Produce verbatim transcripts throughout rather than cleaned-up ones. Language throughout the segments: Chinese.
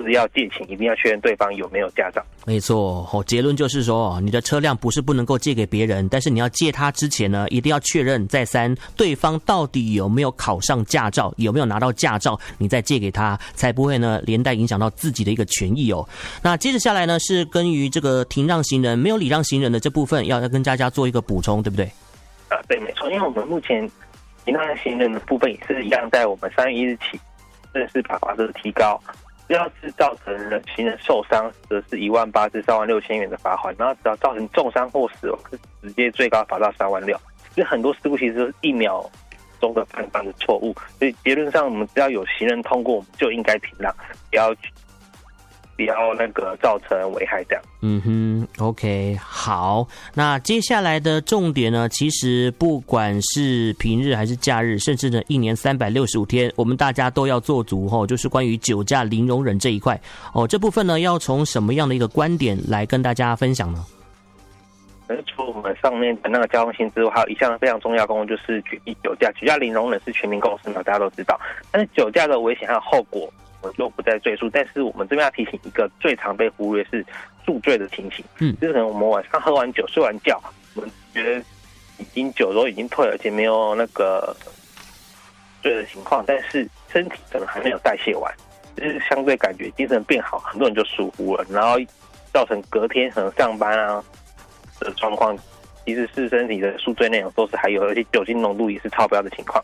至要借钱，一定要确认对方有没有驾照。 没错，哦，结论就是说，你的车辆不是不能够借给别人，但是你要借他之前呢，一定要确认再三对方到底有没有考上驾照，有没有拿到驾照，你再借给他，才不会呢连带影响到自己的一个权益哦。那接着下来呢，是关于这个停让行人没有礼让行人的这部分，要要跟大家做一个补充，对不对？ 啊，对，没错，因为我们目前停让行人的部分也是一样，在我们三月一日起正式把罚则提高。只要是造成人行人受伤，则是一万八至三万六千元的罚款；然后只要造成重伤或死亡，是直接最高罚到三万六。所以很多事故其实是一秒钟的判断的错误，所以结论上，我们只要有行人通过，我们就应该停让，不要不要那个造成危害这样。 嗯哼 ，OK， 好。那接下来的重点呢，其实不管是平日还是假日，甚至呢一年三百六十五天，我们大家都要做足哦，就是关于酒驾零容忍这一块哦。这部分呢，要从什么样的一个观点来跟大家分享呢？ 除了我们上面的那个交通性之外，还有一项非常重要的功能就是决议酒驾。酒驾零容忍是全民共识嘛，大家都知道。但是酒驾的危险还有后果，我就不再赘述。但是我们这边要提醒一个最常被忽略是宿醉的情形。嗯，就是可能我们晚上喝完酒睡完觉，我们觉得已经酒都已经退了，而且没有那个醉的情况，但是身体可能还没有代谢完，就是相对感觉精神变好，很多人就疏忽了，然后造成隔天可能上班啊的状况，其实是身体的宿醉内容都是还有，而且酒精浓度也是超标的情况。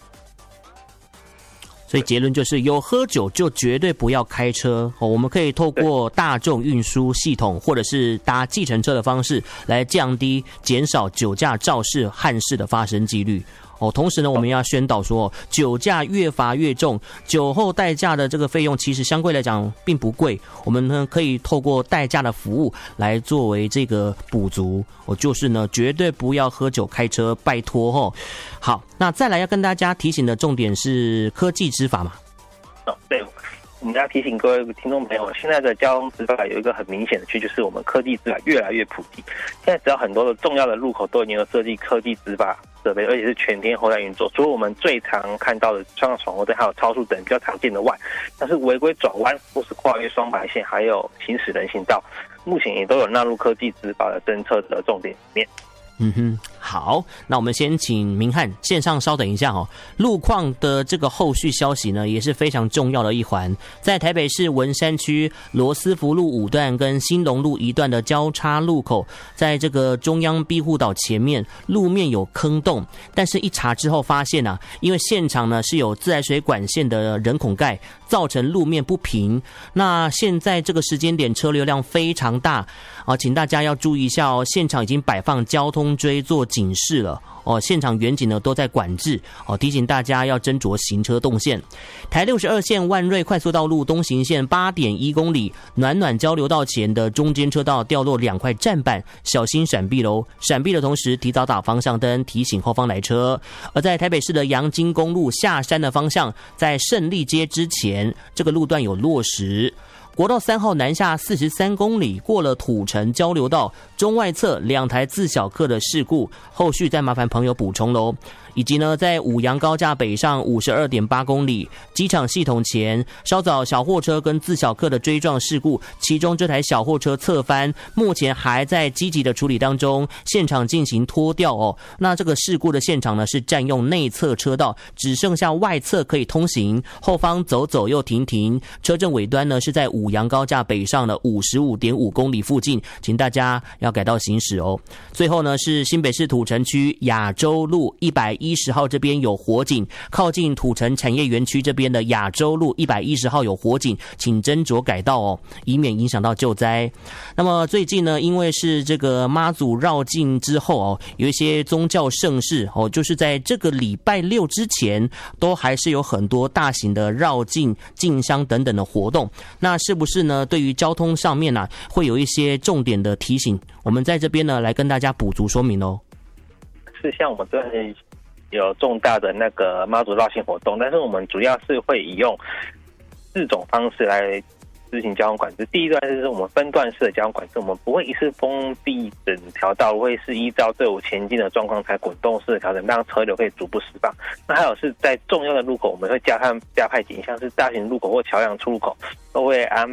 所以结论就是有喝酒就绝对不要开车哦。我们可以透过大众运输系统或者是搭计程车的方式来降低、减少酒驾肇事、憾事的发生几率。哦，同时呢，我们要宣导说，酒驾越罚越重，酒后代驾的这个费用其实相对来讲并不贵，我们呢可以透过代驾的服务来作为这个补足。哦，就是呢，绝对不要喝酒开车，拜托哦。好，那再来要跟大家提醒的重点是科技执法嘛。 哦，对。我们要提醒各位听众朋友，现在的交通执法有一个很明显的趋势，就是我们科技执法越来越普及。现在只要很多的重要的路口都已经有设计科技执法设备，而且是全天候在运作。除了我们最常看到的像闯红灯还有超速等比较常见的外，但是违规转弯或是跨越双白线，还有行驶人行道，目前也都有纳入科技执法的政策的重点里面。 嗯哼，好，那我们先请明翰线上稍等一下哦。路况的这个后续消息呢，也是非常重要的一环。在台北市文山区罗斯福路五段跟兴隆路一段的交叉路口，在这个中央庇护岛前面路面有坑洞，但是一查之后发现啊，因为现场呢是有自来水管线的人孔盖，造成路面不平。那现在这个时间点车流量非常大啊，请大家要注意一下哦。现场已经摆放交通锥做警示了哦，现场远景呢都在管制哦，提醒大家要斟酌行车动线。台六十二线万瑞快速道路东行线八点一公里暖暖交流道前的中间车道掉落两块站板，小心闪避喽！闪避的同时提早打方向灯，提醒后方来车。而在台北市的阳金公路下山的方向，在胜利街之前，这个路段有落石。国道三号南下四十三公里，过了土城交流道中外侧两台自小客的事故，后续再麻烦朋友补充喽。以及呢，在五杨高架北上五十二点八公里，机场系统前稍早小货车跟自小客的追撞事故，其中这台小货车侧翻，目前还在积极的处理当中，现场进行拖吊哦。那这个事故的现场呢，是占用内侧车道，只剩下外侧可以通行，后方走走又停停，车阵尾端呢是在五杨高架北上的五十五点五公里附近，请大家要改道行驶哦。最后呢，是新北市土城区亚洲路一百一十号这边有火警，靠近土城产业园区这边的亚洲路一百一十号有火警，请斟酌改道哦，以免影响到救灾。那么最近呢，因为是这个妈祖绕境之后哦，有一些宗教盛事哦，就是在这个礼拜六之前，都还是有很多大型的绕境、进香等等的活动。那是不是呢？对于交通上面呢、啊，会有一些重点的提醒，我们在这边呢来跟大家补足说明哦。 是像我们这里有重大的那个妈祖绕境活动，但是我们主要是会以用四种方式来执行交通管制。第一段就是我们分段式的交通管制，我们不会一次封闭整条道路，会是依照队伍前进的状况才滚动式的调整，让车流可以逐步释放。那还有是在重要的路口，我们会加派加派警，像是大型路口或桥梁出入口，都会安